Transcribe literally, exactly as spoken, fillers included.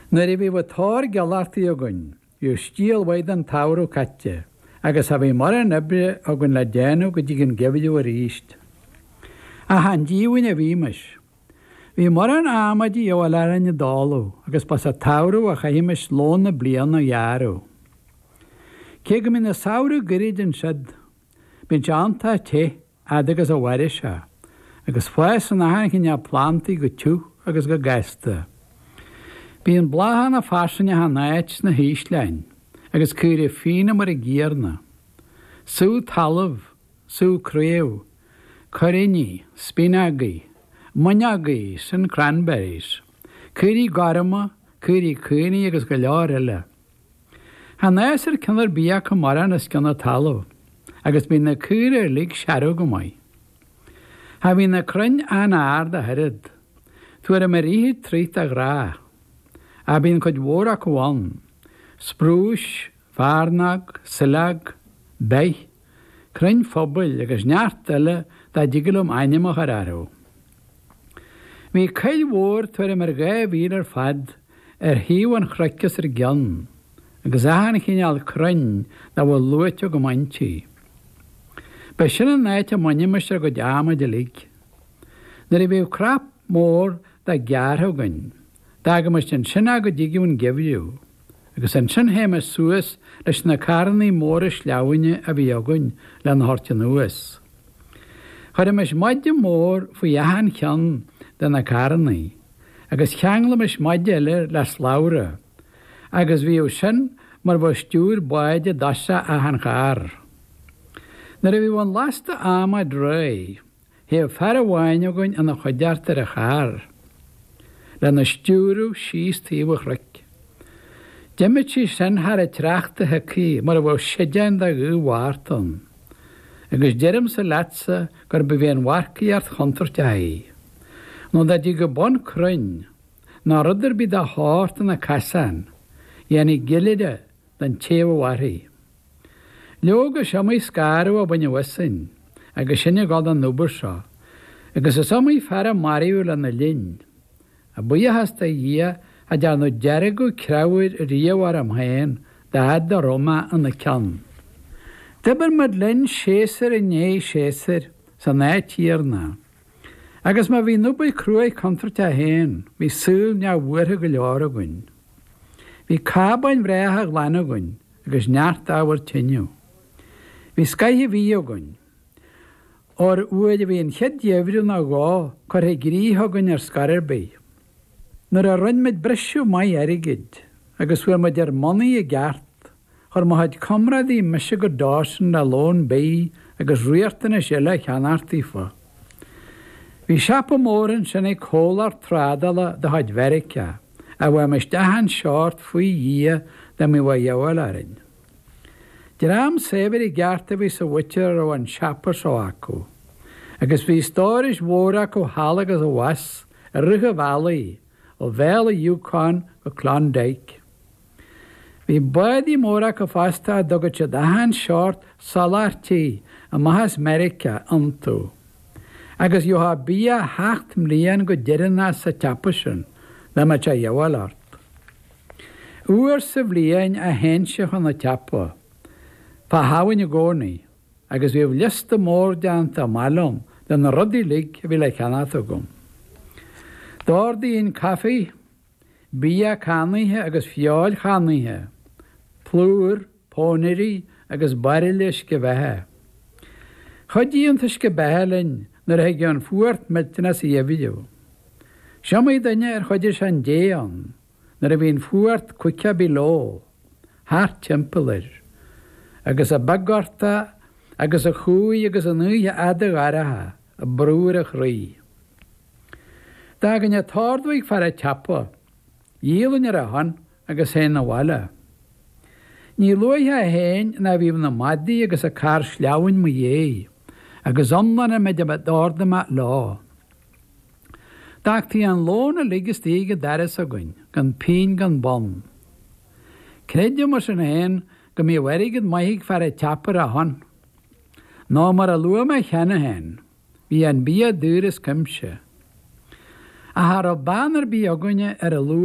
Nuair a bhí bh tóir gealachtaí agan, bhí stíal waid an tairú caite, agus a bhí mar an ibre agan le déanú go dtí an gebhú a ríist. A han díhain a bhíimeis. Bhí mar an ámadí ó lean na dáú, agus pas a tairú a chaimeis lóna bliana jaarú. Cé go mí na saoirú grid an siad, bín teanta te adagus a bhaire se, agus fuas an ahan cinne plantaí go tú agus go gaiste. Bí an blahan a fasanne ha náit na híslein, agus cuir fína mar a gíarna. Sú talamh, sú créamh, corinní, spinagaí, muneagaí san cranberries, cuirí garama, cuirí cuiní agus go leor eile. Ha náis ar cinnar bia go maran is cinna talamh, agus bí na cuir ar lig searú go mai. Ha bhí na crunn an ard a herid, tuair a mar ríhi trít a grá, a bhín chud mhór go bhain, sprúis, bharnag, silag, beith, crunn phobal agus neart eile dá digalum ainimach ar arú. Bhí cail mhór tuair a mar gá bhír ar fad ar híomh an chreicas ar gian, agus ahan chinneal crunn dá bhfuil luite go maintí. Ba sin an náit a muinimeis ar go deama de lig. Nuair a bhíh crap mór dá gearthagan, dá go meist an sinna go dtígiún gebhú, agus an sin héime suas leis na carnaí móra sleabhaine a bhí agan le an horta nuas. Chuir meis maidide mór faoi dheathan cheann den na carnaí, agus cheangla meis maidide eile leis lára, agus bhíú sin mar bh stúr baide dasa a an char. Nuair a bhí bhain lasta ama dré, hé fear bhhain agan an na chuideart ar a char, le na stúrú síos tíomh chric. Deimid sí sin thar a treachtathe cí mar a bh sidean a gú bhhartan, agus deirm sa leatsa gur ba bhíon warcaíart chuntarta haí. nó da dí go bon crunn, ná rudidir bí a háirta na casan, dhéananig gileide den téomh warthaí. Leoga seamaí scarú a baine wasin, agus sinne gáil an nuair seo, agus is samaí fear a maríú le na linn. A buí hasta dhé a deanú dearagú creabhir riamhhar am hain dad a Roma an na ceann. Debar mad linn séasar a né séasar sa náid tíarna. Agus má bhí nubaí cruaigh contrate a hain, bhí súil ne bhuatha go leor againn. Bhí cábain bhréthe glan againn, agus neart ábhar tiniu. Bhí scaithe bhí againn. Or uaid a bhíon chead déhriú na gá chur é gríth againn ar scarir bé. Nuair a rinn meid brisú mai airigid, agus bhfuil meid ar monaí a gceart, chur má haid comradí mise go dásan na lón bé agus riartainna seile cheanartífa. Bhí seapa mórin sin ag cólar trádala de haid Verica, a bhfuil meis dehan seart faoi dhé de mi bhfuil dheabhail arin. De rám sébir i gcearta bhí sa bhuitir ó an seapa seo acu, agus bhí stáris mhóra go hálagus a was a rugha bhelaí ó bhéla Yukon go Klondike. Bhí baidí móra go fasta dogad se dahan seart salartí a mahas America antú. Agus jo ha bia hacht mlíon go deirna sa tapasin na ma se dheabhail ort. Uair sa bhlíon a hense chun na tapa, fa hahain a gcónaí, agus bhíh lista mór deanta malum den na rudí lig bhí le cheanata gom. Dáirdaíon caffaí, bia chanaithe agus fiáil chanaithe, plúr, pónirí agus barilis go bheitthe. Chodíontas go bheithelinn nar heag an fuairt miltena sa dheimhidú. Seamaí daine ar chuidir san déan, nar a bhíon fuairt cuice bí lá, thart timpplair, agus a baggarta, agus a chúi agus a nuthe ada garathe, a brúr a chrí. Da gan a tárdhaigh far a teapa, díalann ar a han agus hén na bhile. Ní luithe a héin na bhíh na madaí agus a car sleabhain mo dhé, agus omlanna meid a dárdama lá. Daachtaí an lóna ligus tíige daras againn, gan pín gan bon. Creidir mar sin héin go mí bharigad maithigh far a teapar a han. Ná mar a lua me cheanna héin, bhí an bia dúras cimse. A thar a banar bí againe ar a lua